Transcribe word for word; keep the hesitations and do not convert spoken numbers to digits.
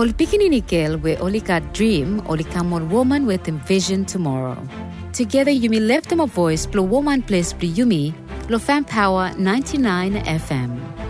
Ol pikinini girl we only got dream, only come on woman with envision tomorrow. Together Yumi left them a voice, blow woman place, blow Yumi, blow fan power ninety-nine F M.